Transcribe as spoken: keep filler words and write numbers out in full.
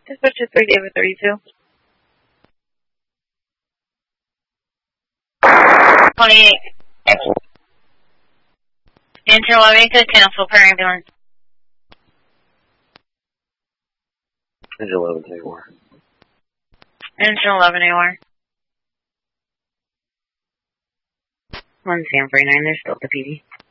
Dispatcher three, David thirty-two. twenty-eight. Engine eleven could cancel per ambulance. Engine eleven, take more. Engine eleven, A O R. one Sam forty-nine, they're still at the P D.